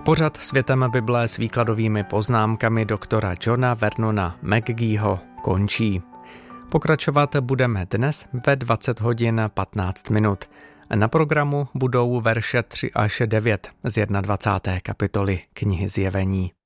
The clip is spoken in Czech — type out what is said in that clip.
Pořad Světem Bible s výkladovými poznámkami doktora Johna Vernona McGeeho končí. Pokračovat budeme dnes ve 20 hodin 15 minut. Na programu budou verše 3 až 9 z 21. kapitoly knihy Zjevení.